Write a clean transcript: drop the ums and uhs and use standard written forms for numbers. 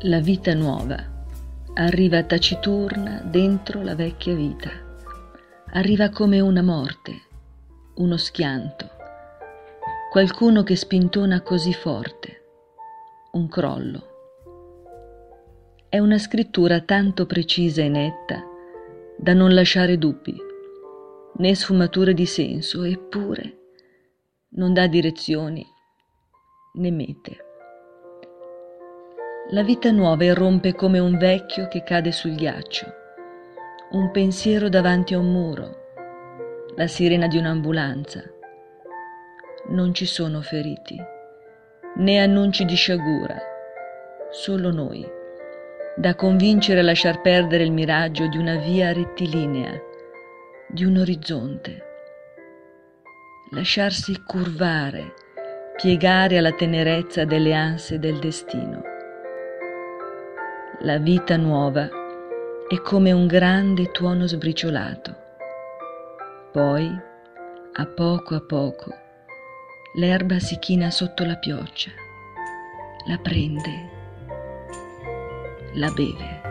La vita nuova arriva taciturna dentro la vecchia vita, arriva come una morte, uno schianto, qualcuno che spintona così forte, un crollo. È una scrittura tanto precisa e netta da non lasciare dubbi, né sfumature di senso, eppure non dà direzioni né mete. La vita nuova irrompe come un vecchio che cade sul ghiaccio, un pensiero davanti a un muro, la sirena di un'ambulanza. Non ci sono feriti, né annunci di sciagura, solo noi, da convincere a lasciar perdere il miraggio di una via rettilinea, di un orizzonte. Lasciarsi curvare, piegare alla tenerezza delle ansie del destino. La vita nuova è come un grande tuono sbriciolato. Poi, a poco, l'erba si china sotto la pioggia, la prende, la beve.